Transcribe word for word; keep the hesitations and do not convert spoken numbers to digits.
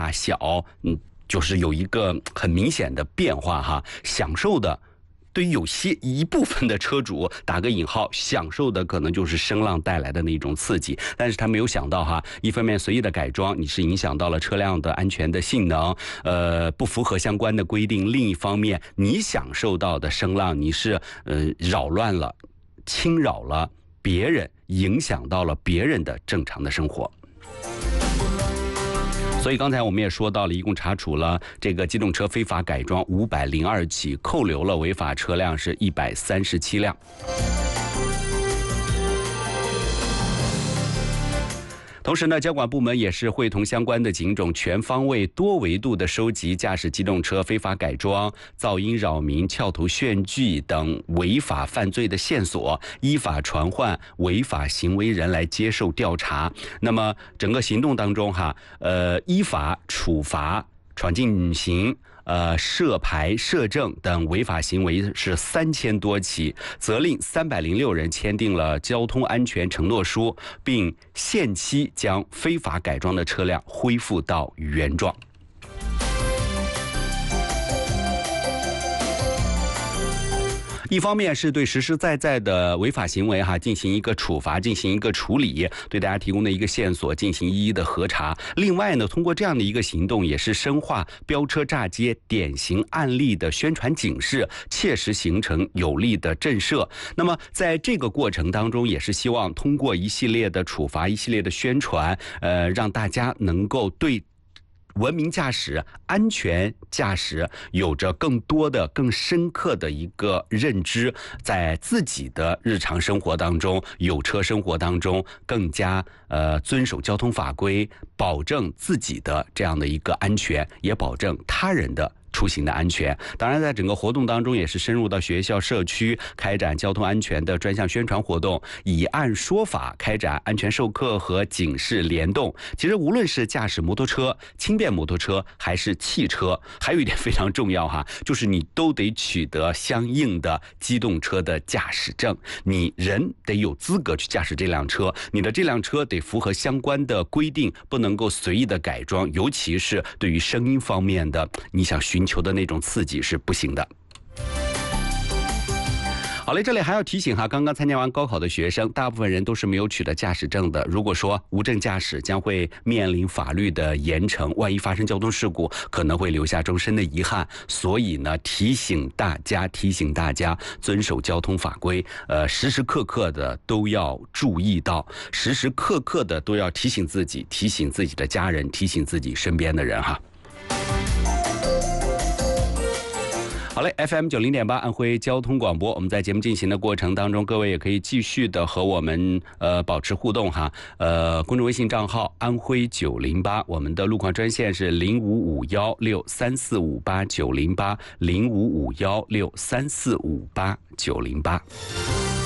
大小，嗯，就是有一个很明显的变化哈，享受的。对于有些一部分的车主，打个引号，享受的可能就是声浪带来的那种刺激，但是他没有想到哈，一方面随意的改装，你是影响到了车辆的安全的性能，呃，不符合相关的规定；另一方面，你享受到的声浪，你是呃扰乱了、侵扰了别人，影响到了别人的正常的生活。所以刚才我们也说到了，一共查处了这个机动车非法改装五百零二起，扣留了违法车辆是一百三十七辆。同时呢，交管部门也是会同相关的警种，全方位、多维度的收集驾驶机动车非法改装、噪音扰民、撬头炫技等违法犯罪的线索，依法传唤违法行为人来接受调查。那么整个行动当中哈，呃，依法处罚闯进行、呃涉牌、涉证等违法行为是三千多起，责令三百零六人签订了交通安全承诺书，并限期将非法改装的车辆恢复到原状。一方面是对实实在在的违法行为哈进行一个处罚，进行一个处理，对大家提供的一个线索进行一一的核查。另外呢，通过这样的一个行动，也是深化飙车炸街典型案例的宣传警示，切实形成有力的震慑。那么在这个过程当中，也是希望通过一系列的处罚、一系列的宣传，呃，让大家能够对文明驾驶、安全驾驶有着更多的、更深刻的一个认知，在自己的日常生活当中、有车生活当中，更加呃遵守交通法规，保证自己的这样的一个安全，也保证他人的出行的安全。当然在整个活动当中也是深入到学校社区，开展交通安全的专项宣传活动，以案说法，开展安全授课和警示联动。其实无论是驾驶摩托车、轻便摩托车还是汽车，还有一点非常重要哈，就是你都得取得相应的机动车的驾驶证，你人得有资格去驾驶这辆车，你的这辆车得符合相关的规定，不能够随意的改装，尤其是对于声音方面的，你想寻求的那种刺激是不行的。好嘞，这里还要提醒哈，刚刚参加完高考的学生，大部分人都是没有取得驾驶证的。如果说无证驾驶，将会面临法律的严惩，万一发生交通事故，可能会留下终身的遗憾。所以呢，提醒大家，提醒大家遵守交通法规，呃，时时刻刻的都要注意到，时时刻刻的都要提醒自己，提醒自己的家人，提醒自己身边的人哈。好嘞 ，F M 九零点八安徽交通广播，我们在节目进行的过程当中，各位也可以继续的和我们呃保持互动哈。呃，公众微信账号安徽九零八，我们的路况专线是零五五幺六三四五八九零八零五五幺六三四五八九零八。